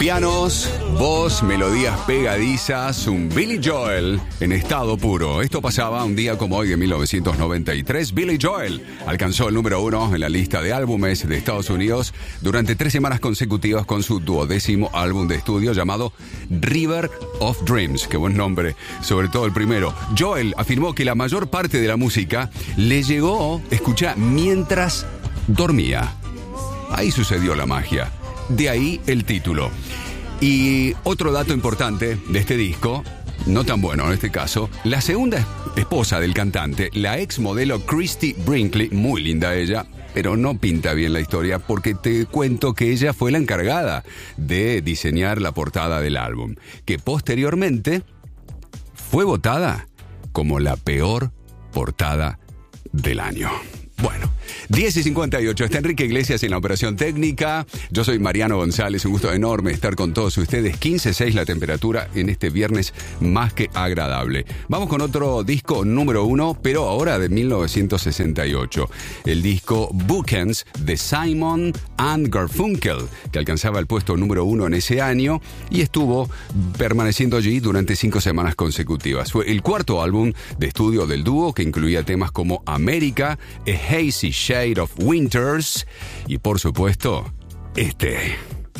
Pianos, voz, melodías pegadizas, un Billy Joel en estado puro. Esto pasaba un día como hoy de 1993. Billy Joel alcanzó el número 1 en la lista de álbumes de Estados Unidos durante 3 semanas consecutivas con su 12º álbum de estudio llamado River of Dreams. Qué buen nombre, sobre todo el primero. Joel afirmó que la mayor parte de la música le llegó, escucha, mientras dormía. Ahí sucedió la magia. De ahí el título. Y otro dato importante de este disco, no tan bueno en este caso, la segunda esposa del cantante, la ex modelo Christie Brinkley, muy linda ella, pero no pinta bien la historia porque te cuento que ella fue la encargada de diseñar la portada del álbum, que posteriormente fue votada como la peor portada del año. Bueno, 10:58, está Enrique Iglesias en la operación técnica. Yo soy Mariano González, un gusto enorme estar con todos ustedes. 15.6 la temperatura en este viernes más que agradable. Vamos con otro disco número 1, pero ahora de 1968. El disco Bookends de Simon and Garfunkel, que alcanzaba el puesto número 1 en ese año y estuvo permaneciendo allí durante 5 semanas consecutivas. Fue el cuarto álbum de estudio del dúo, que incluía temas como América, A Hazy Shade of Winters y, por supuesto, este.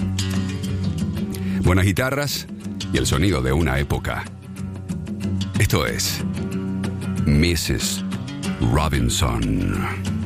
Buenas guitarras y el sonido de una época. Esto es Mrs. Robinson.